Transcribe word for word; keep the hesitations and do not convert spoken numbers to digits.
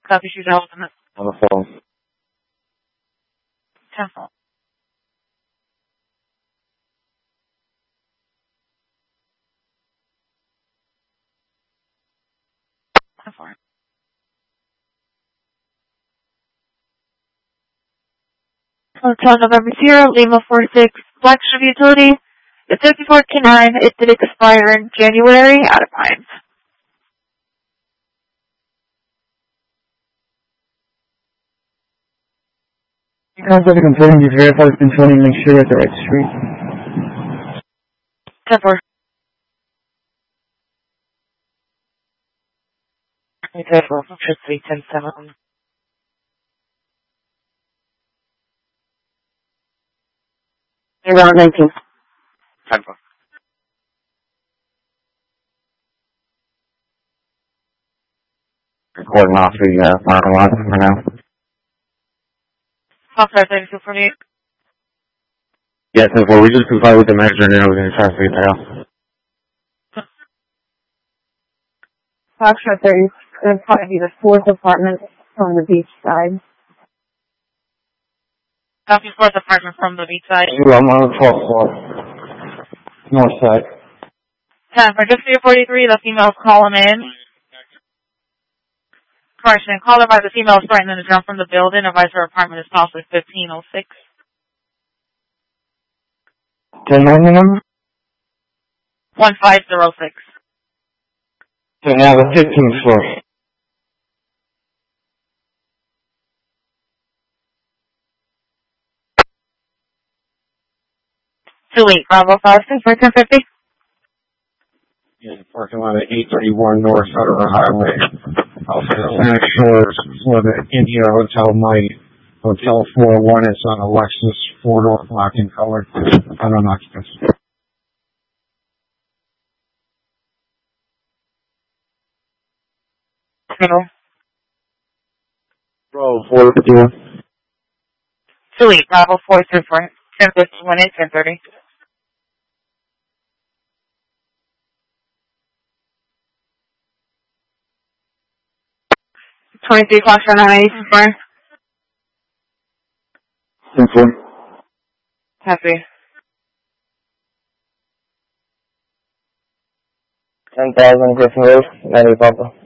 Copy, she's out on the On the phone. temple. Hotel November Sierra, Lima four six, Flagship Utility. It's fifty-four K nine. It did expire in January, out of time. You guys have to confirm you verify the control and make sure you're at the right street. ten four. ten four, three ten seven. Around nineteen. ten four. Recording off the uh, parking lot for now. Officer thirty-two forty-eight. Yes, and well, we just comply with the measure and now we're going to try to figure that out. Foxtrot thirty, it'll probably be the fourth apartment from the beach side. Copy, fourth apartment from the beach side. I'm on the twelfth floor. North side. ten for just forty-three, the female's calling in. Correction, call her by the female threatening to jump from the building. Advise her apartment is possibly fifteen oh six. ten nine number? one five zero six. So now the fifteenth floor. two eight, Bravo five six, for ten fifty. In the parking lot at eight thirty-one North Federal Highway. Next shores for the India Hotel night. Hotel four oh one is on a Lexus four-door black in color. I don't know. Middle. Bro, four fifty-one. two eight, Bravo four two four, ten fifty-one eight, ten thirty. twenty-three Foxtrot nine eighty-four. ten four. Happy. ten thousand Griffin Road, ninety Papa.